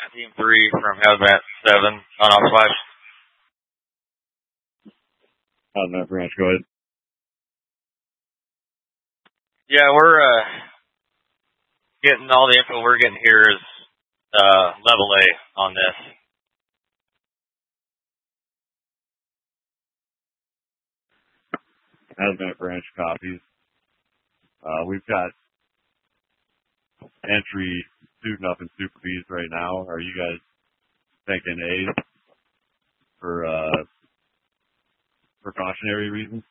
Team 3 from Hazmat 7 on off flash. Hazmat branch, go ahead. Yeah, we're getting all the info we're getting here is level A on this. Hazmat branch copies. We've got entry suiting up in Super Bs right now. Are you guys thinking A for precautionary reasons?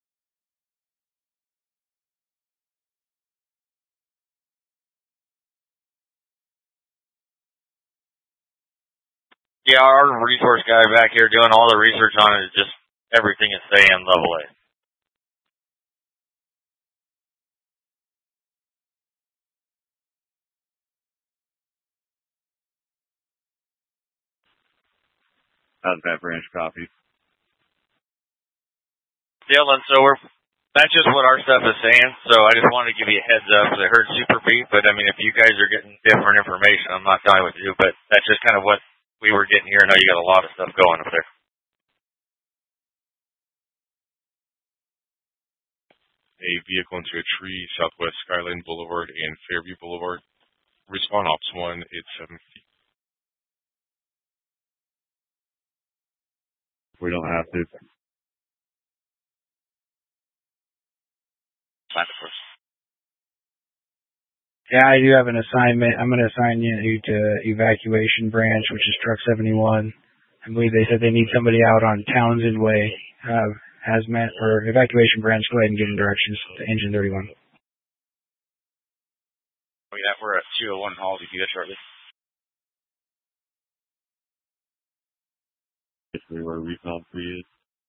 Yeah, our resource guy back here doing all the research on it is just everything is saying level A. Hazmat branch copies. Dylan, so that's just what our stuff is saying, so I just wanted to give you a heads up. I heard Super B, but I mean, if you guys are getting different information, I'm not telling with you, but that's just kind of what we were getting here. I know you got a lot of stuff going up there. A vehicle into a tree, southwest Skyline Boulevard and Fairview Boulevard. Respawn Ops 1, it's 7 feet. We don't have to. Yeah, I do have an assignment. I'm going to assign you to evacuation branch, which is truck 71. I believe they said they need somebody out on Townsend Way. Hazmat or evacuation branch, go ahead and give them directions to engine 31. We're at 201 Hall. Did you get shortly? Basically where Recon 3 is.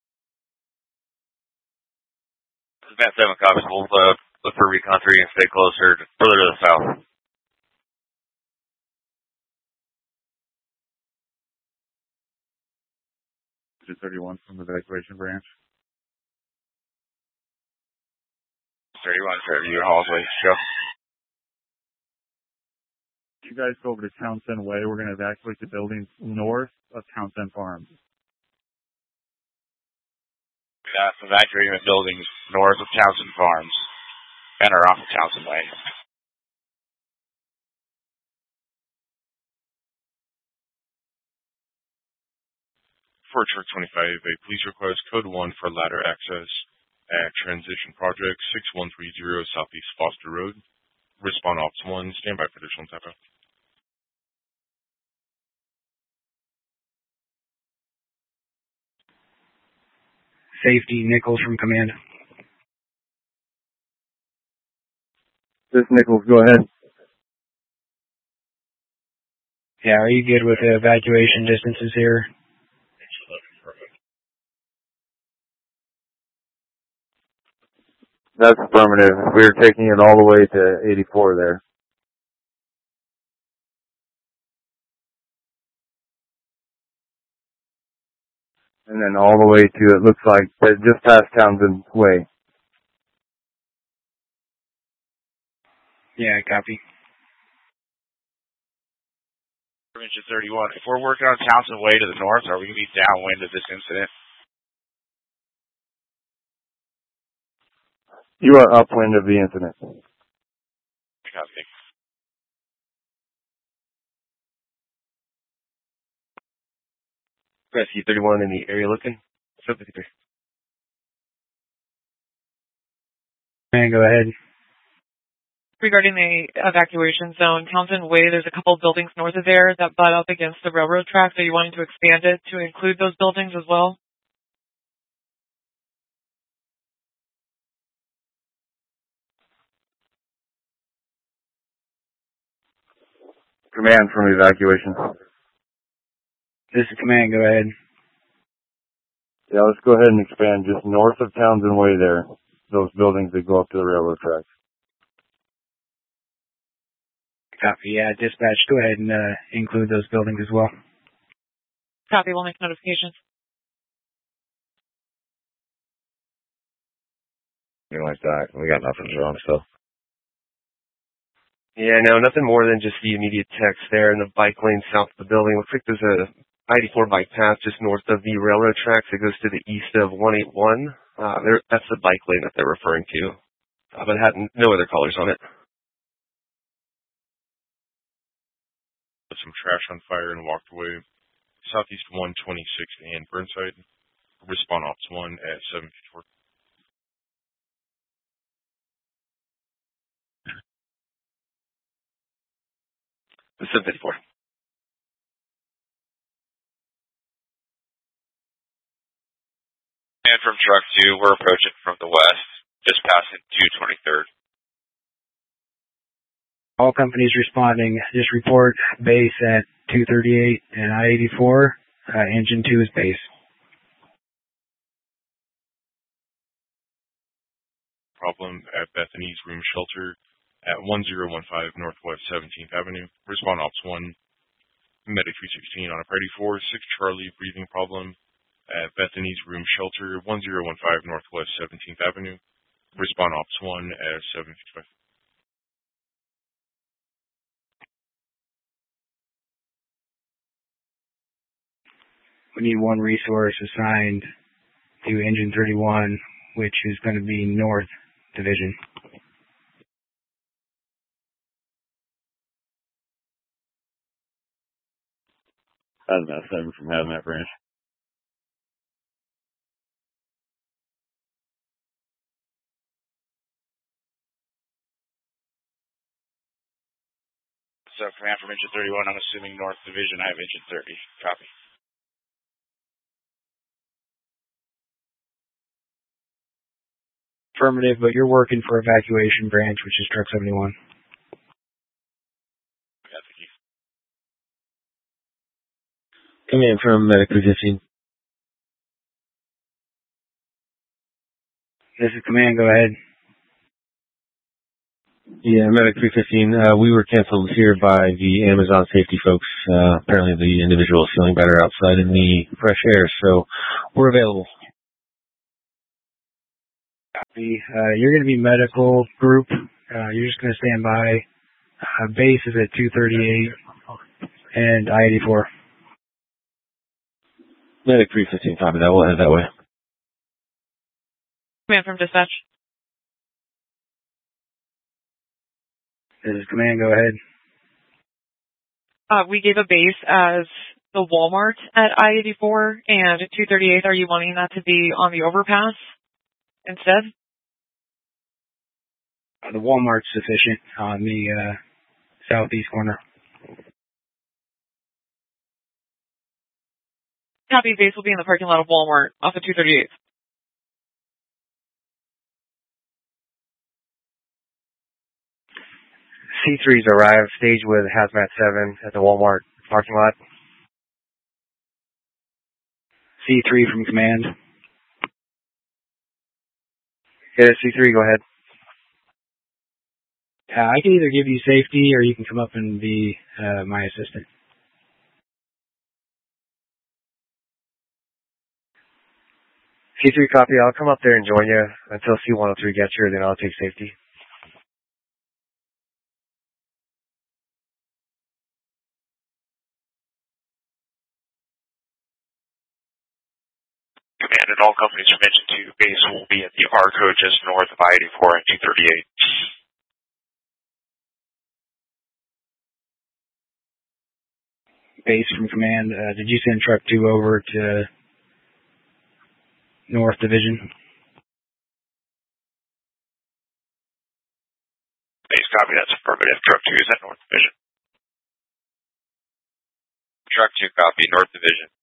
Hazmat 7 copies. We'll look for Recon 3 and stay closer, further to the south. Engine 31 from the evacuation branch. 31 for your hallway. Go. You guys go over to Townsend Way. We're going to evacuate the buildings north of Townsend Farms. Evacuating the buildings north of Townsend Farms and are off of Townsend Way. For Truck 25, a police request code 1 for ladder access at Transition Project 6130 Southeast Foster Road. Respawn Ops 1, stand by for additional typo. Safety, Nichols from command. This Nichols, go ahead. Yeah, are you good with the evacuation distances here? That's affirmative. We're taking it all the way to 84 there. And then all the way to, it looks like, just past Townsend Way. Yeah, copy. Engine 31. If we're working on Townsend Way to the north, are we going to be downwind of this incident? You are upwind of the incident. Copy. Rescue 31 in the area looking. 753. Man, go ahead. Regarding the evacuation zone, Townsend Way, there's a couple buildings north of there that butt up against the railroad tracks. Are you wanting to expand it to include those buildings as well? Command from evacuation. This is command, go ahead. Yeah, let's go ahead and expand just north of Townsend Way there. Those buildings that go up to the railroad tracks. Copy, yeah, dispatch, go ahead and include those buildings as well. Copy, we'll make notifications. Anything like that. We got nothing wrong, so. Yeah, no, nothing more than just the immediate text there in the bike lane south of the building. Looks like there's a I-84 bike path just north of the railroad tracks that goes to the east of 181. That's the bike lane that they're referring to, but it had no other colors on it. Put some trash on fire and walked away. Southeast 126th and Burnside. Respond Ops 1 at 754. The 754. And from truck 2, we're approaching from the west, just passing 223rd. All companies responding, just report base at 238 and I-84. Engine 2 is base. Problem at Bethany's room shelter at 1015 Northwest 17th Avenue. Respond Ops 1. Medic 316 on a priority 4. 6 Charlie breathing problem at Bethany's room shelter 1015 Northwest 17th Avenue. Respond Ops 1 at 755. We need one resource assigned to Engine 31, which is going to be North Division. Hazmat 7 from Hazmat Branch. So, command from Engine 31, I'm assuming North Division. I have Engine 30. Copy. Affirmative, but you're working for Evacuation Branch, which is Truck 71. Yeah, thank you. Command from Medic 315. This is Command, go ahead. Yeah, Medic 315. We were canceled here by the Amazon safety folks. Apparently the individual is feeling better outside in the fresh air, so we're available. Copy. You're going to be medical group. You're just going to stand by. Base is at 238 and I-84. Medic 315, copy that. We'll head that way. Command from dispatch. This is Command, go ahead. We gave a base as the Walmart at I-84 and 238. Are you wanting that to be on the overpass instead? The Walmart's sufficient on the southeast corner. Copy, base will be in the parking lot of Walmart off of 238. C3's arrived, stage with Hazmat 7 at the Walmart parking lot. C3 from Command. Yeah, C3, go ahead. I can either give you safety or you can come up and be my assistant. C3 copy, I'll come up there and join you until C103 gets here, then I'll take safety. Command and all companies from Engine 2 base will be at the Arco just north of I-84 and 238. Base from Command, did you send Truck 2 over to North Division? Base copy, that's affirmative. Truck 2 is at North Division. Truck 2 copy, North Division.